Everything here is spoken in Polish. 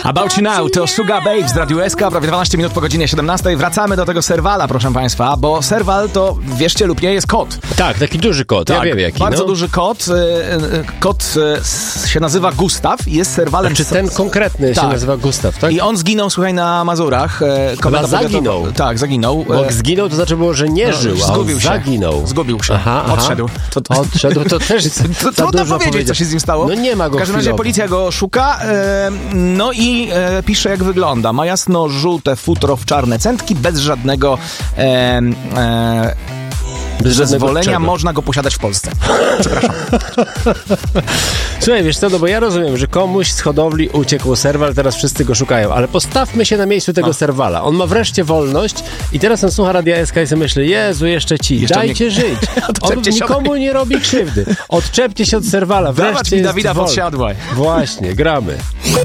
About You Now to Sugar Babes z Radiu SK, prawie 12 minut po godzinie 17. Wracamy do tego serwala, proszę państwa, bo serwal to, wierzcie lub nie, jest kot. Tak, taki duży kot, Tak, ja wiem jaki. bardzo duży kot. Kot się nazywa Gustaw i jest serwalem... Czy ten konkretny się nazywa Gustaw, tak? I on zginął, słuchaj, na Mazurach. Chyba zaginął. Tak, zaginął. Bo jak zginął, to znaczy było, że nie żył, a on zaginął. Zgubił się. Aha. Odszedł. Odszedł, to też trudno powiedzieć, co się z nim stało. No nie ma go W każdym razie policja go szuka, no i pisze, jak wygląda. Ma jasno-żółte futro w czarne centki, bez żadnego zezwolenia, można go posiadać w Polsce. Przepraszam. Słuchaj, wiesz co, no bo ja rozumiem, że komuś z hodowli uciekł serwal, teraz wszyscy go szukają, ale postawmy się na miejscu tego serwala. On ma wreszcie wolność i teraz on słucha Radia SK i sobie myśli, Jezu, jeszcze dajcie żyć. On nikomu nie robi krzywdy. Odczepcie się od serwala, wreszcie jest Dawida Podsiadłaj. Właśnie, gramy.